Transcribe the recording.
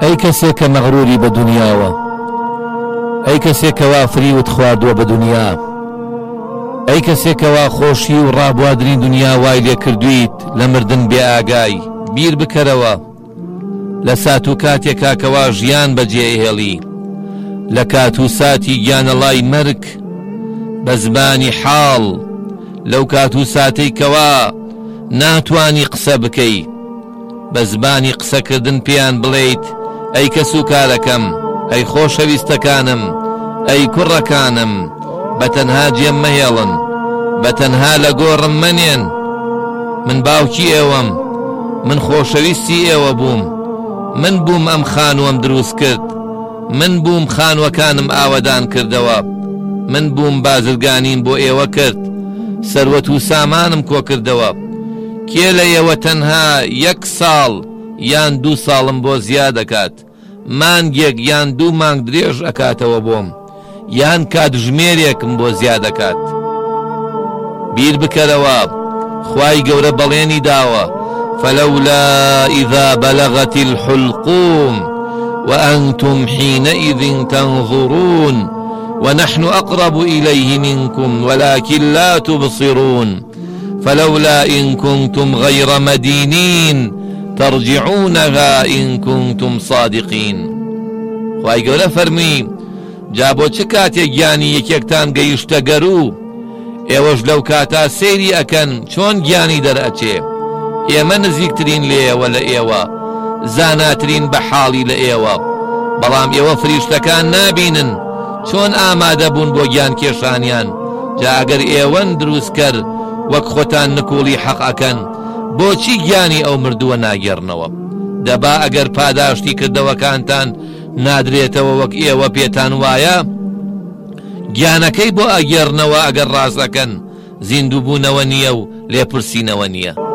ئەی کەسێک کە مەغروری بە دنیاوە، ئەی کەسێک کەوا فریوت خواردووە بە دنیا، ئەی کەسێک کەوا خۆشی و ڕابوادرین دنیا وای لێ کردویت لە مردن بێ ئاگای. بیر بکەرەوە لە سات و کاتێکا کەوا ژیان بەجێهێڵی، لە کات و ساتی گیانەڵای مەرگ بە زمانی حاڵ، لەو کات و ساتەی کەوا ناتوانی قسە بکەی بە زمانی قسەکردن پێیان بڵێیت ئەی کەس و کارەکەم، ئەی خۆشەویستەکانم، ئەی کوڕەکانم، بەتەنها جێم مەهێڵن، بەتەنها لە گۆڕم مەنێن، من باوکی ئێوەم، من خۆشەویستی ئێوە بووم، من بووم ئەم خانووەم دروست کرد، من بووم خانووەکانم ئاوەدان کردەوە، من بووم بازرگانیم بۆ ئێوە کرد، سەروەت و سامانم کۆ کردەوە. کێ لە ئێوە تەنها 1 ساڵ یان 2 ساڵم بۆ زیاد دەکات، مانگێک یان 2 مانگ درێژ ئەکاتەوە بۆم، یان کاتژمێرێکم بۆ زیاد دەکات. بیر بکەرەوە خوای گەورە بەڵێنی داوە فلولا إذا بلغت الحلقوم وأنتم حينئذ تنظرون ونحن أقرب إليه منكم ولكن لا تبصرون فلولا إن كنتم غير مدينين ترجعونها إن كنتم صادقين. خواهی گەورە فەرمی جا بۆ چ کاتێک گیانی یەکێکتان گەیشتە گەرو، ئێوەش لەو کاتا سەیری ئەکەن چۆن گیانی دەرئەچێ. ئێمە نزیکترین لێوە لە ئێوە، زاناترین بە حاڵی لە ئێوە، بەڵام ئێوە فریشتەکان نابینن چۆن ئامادە بوون بۆ گیان کێشانیان. جا ئەگەر ئێوەن دروستکەر وەک خۆتان نکوڵی حەق ئەکەن، بۆچی گیانی ئەو مردووە ناگێڕنەوە؟ دەبا ئەگەر پاداشتی کردەوەکانتان نادرێتەوە وەک ئێوە پێتان وایە، گیانەکەی بۆ ئەگێڕنەوە ئەگەر ڕاستەکەن زیندوو بوونەوە نییە و لێپرسینەوە نییە.